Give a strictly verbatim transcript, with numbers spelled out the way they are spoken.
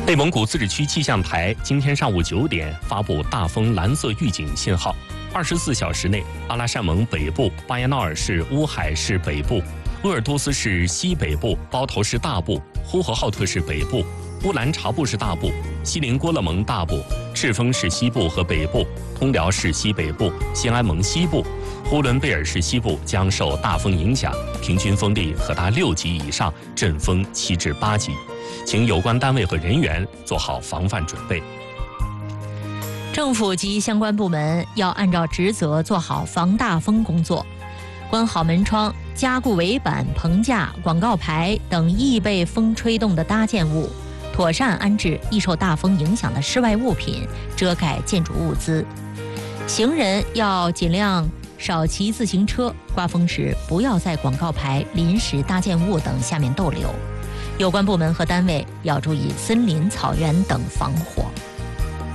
内蒙古自治区气象台今天上午九点发布大风蓝色预警信号。二十四小时内，阿拉善盟北部、巴彦淖尔市乌海市北部、鄂尔多斯市西北部、包头市大部、呼和浩特市北部、乌兰察布市大部、锡林郭勒盟大部、赤峰市西部和北部、通辽市西北部、兴安盟西部、呼伦贝尔市西部将受大风影响，平均风力可达六级以上，阵风七至八级，请有关单位和人员做好防范准备。 政府及相关部门要按照职责做好防大风工作，关好门窗，加固围板、棚架、广告牌等易被风吹动的搭建物，妥善安置易受大风影响的室外物品，遮盖建筑物资。行人要尽量少骑自行车，刮风时不要在广告牌、临时搭建物等下面逗留。有关部门和单位要注意森林、草原等防火。